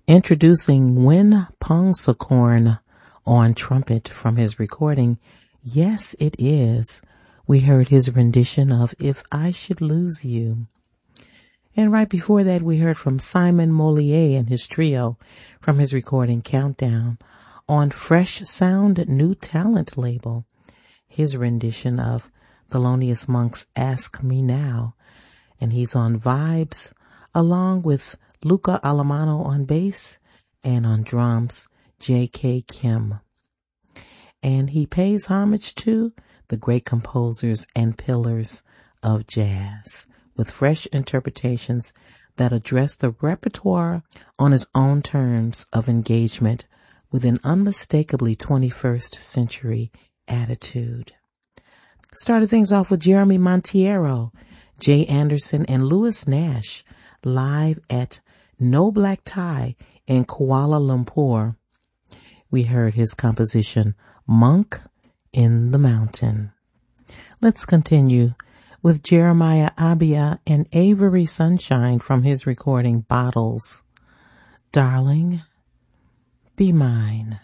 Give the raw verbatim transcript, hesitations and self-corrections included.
Introducing Win Pongsakorn on trumpet from his recording, Yes It Is. We heard his rendition of If I Should Lose You. And right before that, we heard from Simon Molier and his trio from his recording Countdown on Fresh Sound New Talent label, his rendition of Thelonious Monk's Ask Me Now. And he's on vibes along with Luca Alamano on bass and on drums, J K. Kim. And he pays homage to the great composers and pillars of jazz with fresh interpretations that address the repertoire on his own terms of engagement with an unmistakably twenty-first century attitude. Started things off with Jeremy Monteiro, Jay Anderson, and Louis Nash live at No Black Tie in Kuala Lumpur. We heard his composition, Monk in the Mountain. Let's continue with Jeremiah Abia and Avery Sunshine from his recording Bottles. Darling, be mine.